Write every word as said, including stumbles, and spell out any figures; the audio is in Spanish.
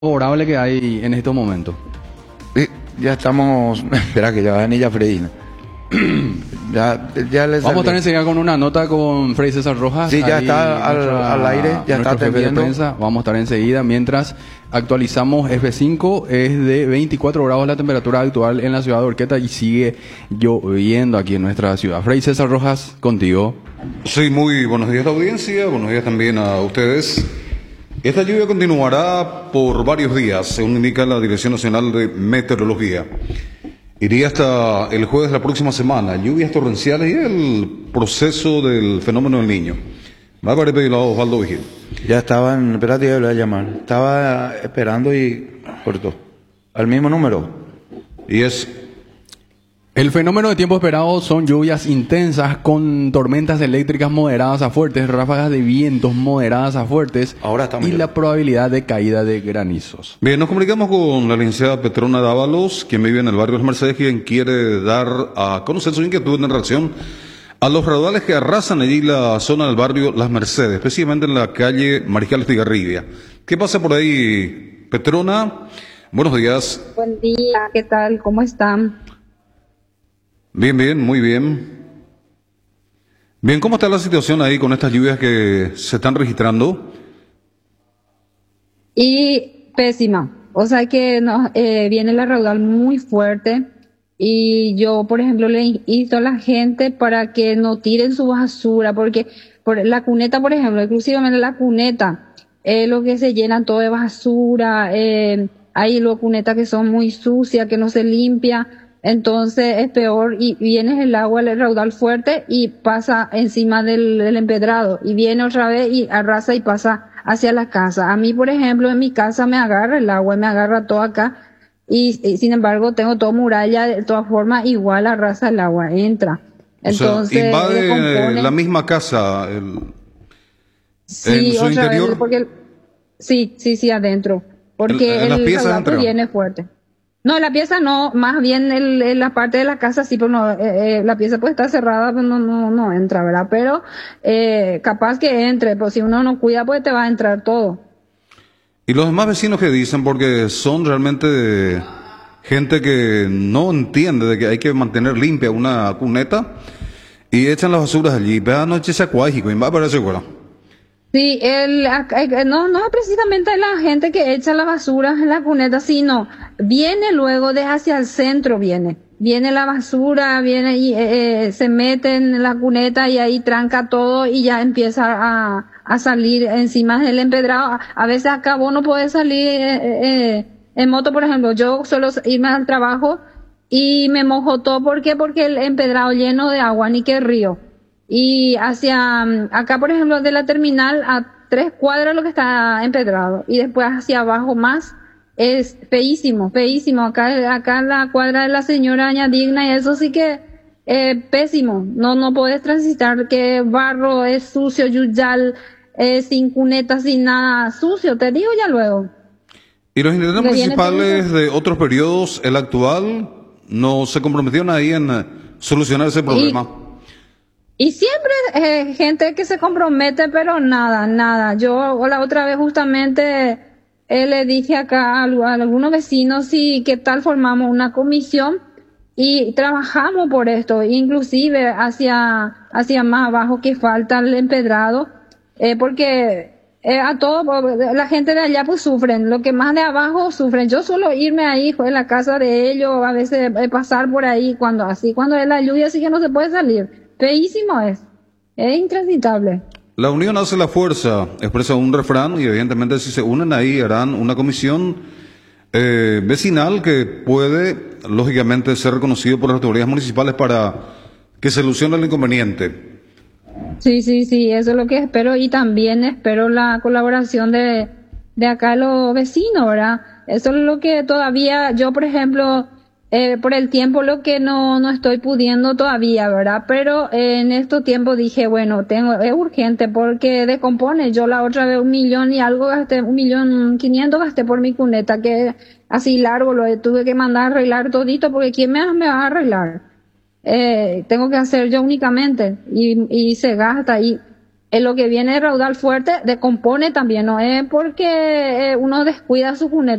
favorable que hay en estos momentos. Sí, ya estamos. Espera, que ya va a venir ya Freddy. ya, ya les Vamos a estar enseguida con una nota con Freddy César Rojas. Sí, ya Ahí está al, nuestra, al aire, ya está jefe de atendiendo. prensa. Vamos a estar enseguida mientras actualizamos F cinco. Es de veinticuatro grados la temperatura actual en la ciudad de Horqueta y sigue lloviendo aquí en nuestra ciudad. Freddy César Rojas, contigo. Sí, muy buenos días a la audiencia, buenos días también a ustedes. Esta lluvia continuará por varios días, según indica la Dirección Nacional de Meteorología. Iría hasta el jueves de la próxima semana, lluvias torrenciales y el proceso del fenómeno del Niño. Va a pedir a Osvaldo Vigil. Ya estaban, espérate, ya le voy a llamar. Estaba esperando y cortó. Al mismo número. Y es... El fenómeno de tiempo esperado son lluvias intensas con tormentas eléctricas moderadas a fuertes, ráfagas de vientos moderadas a fuertes. Ahora estamos y ya. la probabilidad de caída de granizos. Bien, nos comunicamos con la licenciada Petrona Dávalos, quien vive en el barrio Las Mercedes, quien quiere dar a conocer su inquietud en relación a los raudales que arrasan allí la zona del barrio Las Mercedes, específicamente en la calle Mariscal Estigarribia. ¿Qué pasa por ahí, Petrona? Buenos días. Buen día, ¿qué tal? ¿Cómo están? Bien, bien, muy bien. Bien, ¿cómo está la situación ahí con estas lluvias que se están registrando? Y pésima, o sea que nos, eh, viene la raudal muy fuerte y yo, por ejemplo, le insto a la gente para que no tiren su basura, porque por la cuneta, por ejemplo, exclusivamente la cuneta, eh, lo que se llena todo de basura, eh, hay luego cunetas que son muy sucias, que no se limpia. Entonces es peor y viene el agua, el raudal fuerte y pasa encima del, del empedrado y viene otra vez y arrasa y pasa hacia la casa. A mí, por ejemplo, en mi casa me agarra el agua, me agarra todo acá y, y sin embargo tengo todo muralla, de todas formas igual arrasa el agua, entra. Entonces, o sea, invade descompone. la misma casa el, Sí, en su otra interior. Vez, porque, sí, sí, sí, adentro. Porque en, en las el piezas raudal viene fuerte. No, la pieza no, más bien el, el, la parte de la casa sí, pero no, eh, eh, la pieza puede estar cerrada, pero no, no, no entra, ¿verdad? Pero eh, capaz que entre, pues si uno no cuida, pues te va a entrar todo. ¿Y los demás vecinos qué dicen? Porque son realmente gente que no entiende de que hay que mantener limpia una cuneta y echan las basuras allí. Pero anoche se acuágico y va a parecer bueno. Sí, el, no, no es precisamente la gente que echa la basura en la cuneta, sino viene luego de hacia el centro, viene. Viene la basura, viene y eh, se mete en la cuneta y ahí tranca todo y ya empieza a, a salir encima del empedrado. A veces acá vos no podés salir eh, eh, en moto, por ejemplo. Yo suelo irme al trabajo y me mojo todo. ¿Por qué? Porque el empedrado lleno de agua, ni que río. Y hacia, acá por ejemplo de la terminal a tres cuadras lo que está empedrado y después hacia abajo más es feísimo, feísimo. Acá, acá en la cuadra de la señora Doña Digna y eso sí que eh, pésimo. No, no podés transitar, que barro es sucio, yuyal, eh, sin cuneta, sin nada, sucio, te digo ya luego. ¿Y los intendentes municipales de otros periodos, el actual, no se comprometieron ahí en eh, solucionar ese problema? Y, Y siempre eh, gente que se compromete, pero nada, nada. Yo la otra vez justamente eh, le dije acá a, a algunos vecinos si qué tal formamos una comisión y trabajamos por esto, inclusive hacia hacia más abajo que falta el empedrado, eh, porque eh, a todo la gente de allá pues sufren, lo que más de abajo sufren. Yo suelo irme ahí en la casa de ellos, a veces eh, pasar por ahí cuando así, cuando es la lluvia así que no se puede salir. Feísimo es, es intransitable. La unión hace la fuerza, expresa un refrán y evidentemente si se unen ahí harán una comisión eh, vecinal que puede lógicamente ser reconocido por las autoridades municipales para que se solucione el inconveniente. Sí, sí, sí, eso es lo que espero y también espero la colaboración de, de acá los vecinos, ¿verdad? Eso es lo que todavía yo, por ejemplo... Eh, por el tiempo lo que no no estoy pudiendo todavía, ¿verdad? Pero eh, en estos tiempos dije, bueno, tengo es urgente porque descompone. Yo la otra vez un millón y algo gasté, un millón quinientos gasté por mi cuneta, que así largo lo tuve que mandar a arreglar todito porque ¿quién me, me va a arreglar? Eh, tengo que hacer yo únicamente y, y se gasta y en lo que viene el raudal fuerte, decompone también, no es porque eh, uno descuida su cuneta.